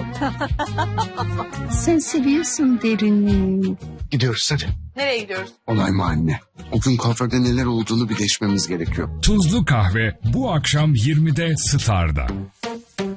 Sen seviyorsun Derin'i. Gidiyoruz hadi. Nereye gidiyoruz? Olay mahalline. O gün kuaförde neler olduğunu birleşmemiz gerekiyor. Tuzlu Kahve bu akşam 20'de Star'da.